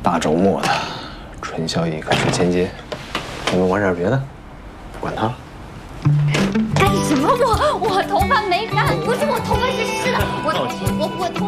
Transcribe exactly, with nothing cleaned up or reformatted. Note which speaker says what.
Speaker 1: 大周末的，春宵一刻值千金。你们玩点别的，管他。
Speaker 2: 干什么？我我头